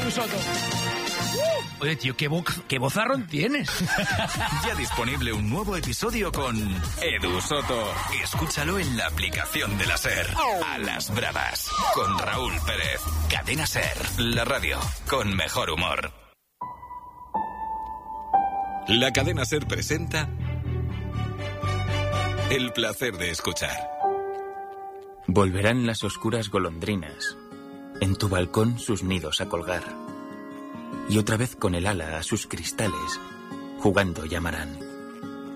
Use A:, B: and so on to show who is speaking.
A: Edu Soto. Oye, tío, qué vozarrón tienes.
B: Ya disponible un nuevo episodio con Edu Soto. Escúchalo en la aplicación de la SER. A las bravas, con Raúl Pérez. Cadena SER, la radio con mejor humor. La cadena SER presenta El placer de escuchar.
C: Volverán las oscuras golondrinas, en tu balcón sus nidos a colgar, y otra vez con el ala a sus cristales, jugando llamarán.